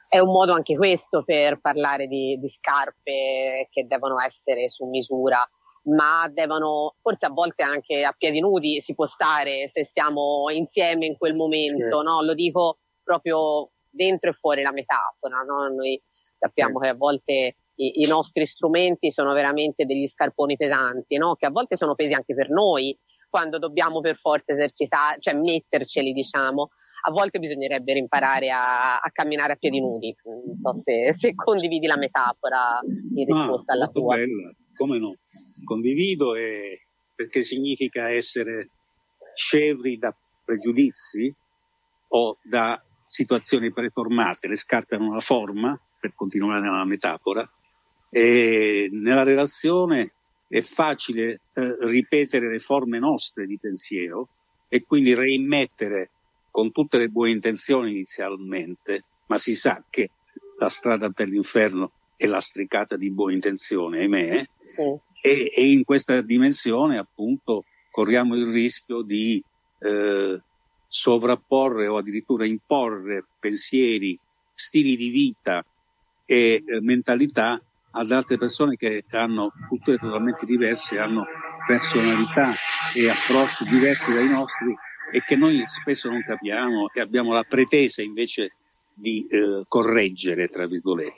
è un modo anche questo per parlare di scarpe che devono essere su misura, ma devono, forse a volte anche a piedi nudi si può stare se stiamo insieme in quel momento, no? Lo dico proprio dentro e fuori la metafora, no? Noi sappiamo che a volte i nostri strumenti sono veramente degli scarponi pesanti, no? Che a volte sono pesi anche per noi, quando dobbiamo per forza esercitare, cioè metterceli, diciamo. A volte bisognerebbe imparare a camminare a piedi nudi. Non so se condividi la metafora in risposta alla tua. Bella. Come no? Condivido, perché significa essere scevri da pregiudizi o da situazioni preformate. Le scarpe hanno una forma, per continuare nella metafora, e nella relazione è facile ripetere le forme nostre di pensiero e quindi reimmettere con tutte le buone intenzioni inizialmente, ma si sa che la strada per l'inferno è lastricata di buone intenzioni, ahimè, e in questa dimensione appunto corriamo il rischio di sovrapporre o addirittura imporre pensieri, stili di vita e mentalità ad altre persone che hanno culture totalmente diverse, hanno personalità e approcci diversi dai nostri e che noi spesso non capiamo e abbiamo la pretesa invece di correggere, tra virgolette.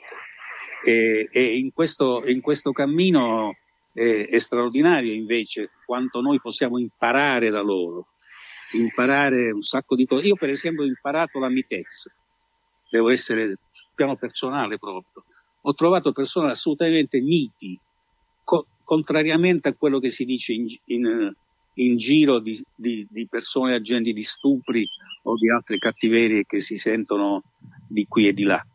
E in questo cammino è straordinario invece quanto noi possiamo imparare da loro, imparare un sacco di cose. Io per esempio ho imparato la mitezza, devo essere sul piano personale proprio. Ho trovato persone assolutamente miti, contrariamente a quello che si dice in giro di persone agenti di stupri o di altre cattiverie che si sentono di qui e di là.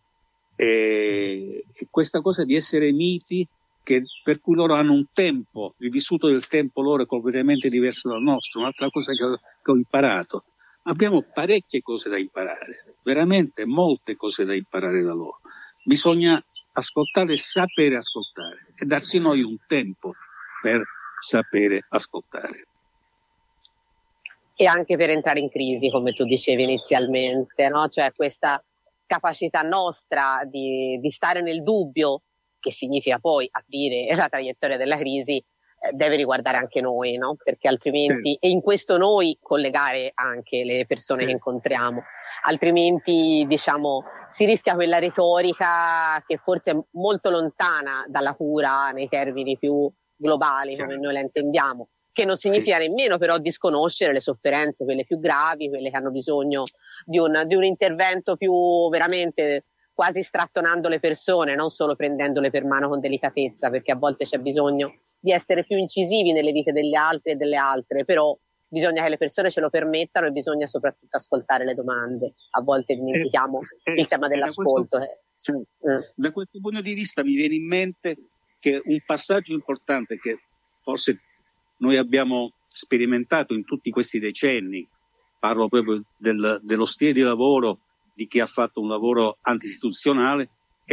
E questa cosa di essere miti, per cui loro hanno un tempo, il vissuto del tempo loro è completamente diverso dal nostro. Un'altra cosa che ho imparato, abbiamo parecchie cose da imparare, veramente molte cose da imparare da loro. Bisogna ascoltare e sapere ascoltare e darsi noi un tempo per sapere ascoltare. E anche per entrare in crisi, come tu dicevi inizialmente, no? Cioè questa capacità nostra di stare nel dubbio, che significa poi aprire la traiettoria della crisi, deve riguardare anche noi, no? Perché altrimenti, e in questo noi collegare anche le persone che incontriamo, altrimenti diciamo si rischia quella retorica che forse è molto lontana dalla cura nei termini più globali come noi la intendiamo, che non significa nemmeno però disconoscere le sofferenze, quelle più gravi, quelle che hanno bisogno di un intervento più veramente quasi strattonando le persone, non solo prendendole per mano con delicatezza, perché a volte c'è bisogno di essere più incisivi nelle vite degli altri e delle altre, però bisogna che le persone ce lo permettano e bisogna soprattutto ascoltare le domande. A volte dimentichiamo il tema dell'ascolto. Da questo punto di vista mi viene in mente che un passaggio importante che forse noi abbiamo sperimentato in tutti questi decenni, parlo proprio dello stile di lavoro di chi ha fatto un lavoro anti-istituzionale,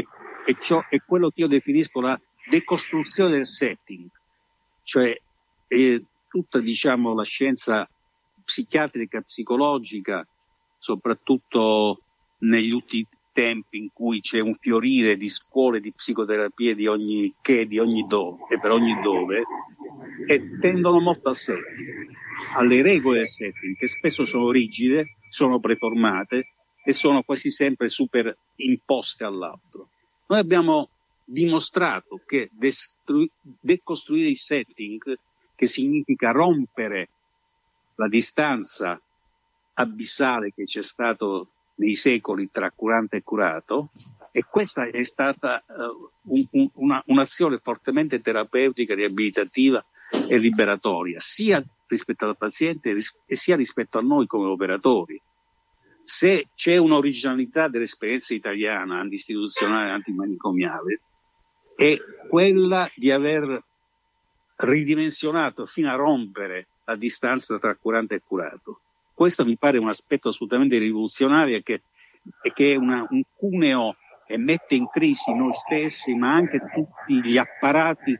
è quello che io definisco la decostruzione del setting, cioè tutta diciamo la scienza psichiatrica, psicologica, soprattutto negli ultimi tempi in cui c'è un fiorire di scuole di psicoterapie di ogni dove e per ogni dove, e tendono molto al setting, alle regole del setting, che spesso sono rigide, sono preformate e sono quasi sempre super imposte all'altro. Noi abbiamo dimostrato che decostruire il setting, che significa rompere la distanza abissale che c'è stato nei secoli tra curante e curato, e questa è stata un'azione fortemente terapeutica, riabilitativa e liberatoria, sia rispetto al paziente e sia rispetto a noi come operatori. Se c'è un'originalità dell'esperienza italiana anti-istituzionale, antimanicomiale, è quella di aver ridimensionato fino a rompere la distanza tra curante e curato. Questo mi pare un aspetto assolutamente rivoluzionario che è un cuneo e mette in crisi noi stessi, ma anche tutti gli apparati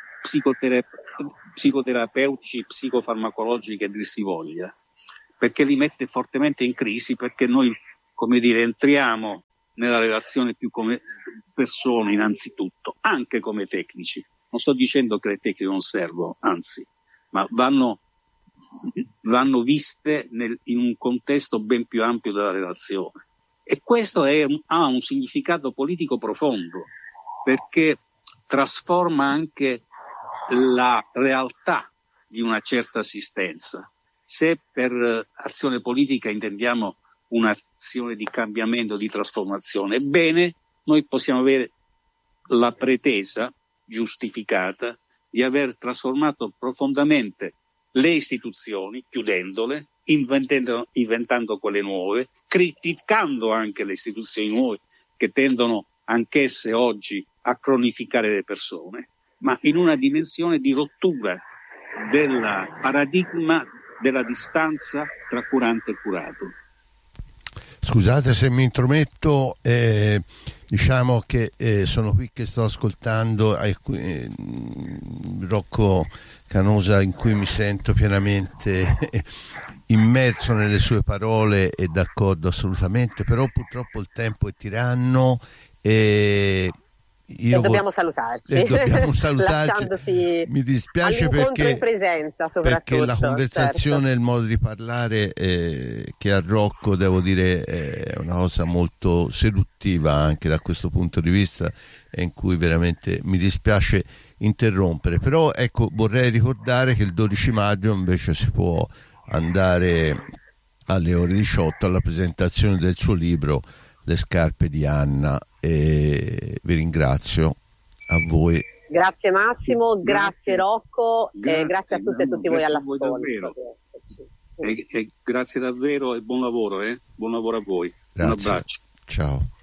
psicoterapeutici, psicofarmacologici che dir si voglia, perché li mette fortemente in crisi, perché noi, come dire, entriamo nella relazione più come persone innanzitutto, anche come tecnici. Non sto dicendo che le tecniche non servono, anzi, ma vanno viste in un contesto ben più ampio della relazione. E questo ha un significato politico profondo, perché trasforma anche la realtà di una certa assistenza. Se per azione politica intendiamo un'azione di cambiamento, di trasformazione, ebbene, noi possiamo avere la pretesa giustificata di aver trasformato profondamente le istituzioni, chiudendole, inventando quelle nuove, criticando anche le istituzioni nuove che tendono anch'esse oggi a cronificare le persone, ma in una dimensione di rottura del paradigma della distanza tra curante e curato. Scusate se mi intrometto, diciamo che sono qui che sto ascoltando Rocco Canosa, in cui mi sento pienamente immerso nelle sue parole e d'accordo assolutamente, però purtroppo il tempo è tiranno e dobbiamo salutarci. Mi dispiace perché in presenza, soprattutto, perché la conversazione, certo, il modo di parlare che ha Rocco, devo dire, è una cosa molto seduttiva anche da questo punto di vista, e in cui veramente mi dispiace interrompere. Però ecco, vorrei ricordare che il 12 maggio invece si può andare alle ore 18 alla presentazione del suo libro Le scarpe di Anna, e vi ringrazio a voi. Grazie Massimo, grazie Rocco, grazie a tutte e tutti voi all'ascolto. Grazie davvero e buon lavoro a voi. Grazie. Un abbraccio. Ciao.